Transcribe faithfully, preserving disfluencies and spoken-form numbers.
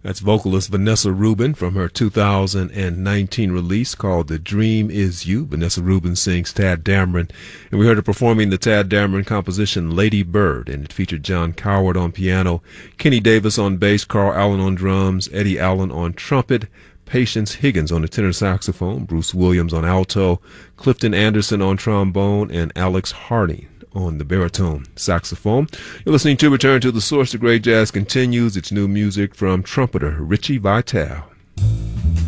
That's vocalist Vanessa Rubin from her two thousand nineteen release called The Dream Is You. Vanessa Rubin sings Tadd Dameron, and we heard her performing the Tadd Dameron composition Lady Bird, and it featured John Coward on piano, Kenny Davis on bass, Carl Allen on drums, Eddie Allen on trumpet, Patience Higgins on the tenor saxophone, Bruce Williams on alto, Clifton Anderson on trombone, and Alex Harding on the baritone saxophone. You're listening to Return to the Source. The Great Jazz continues. It's new music from trumpeter Richie Vitale.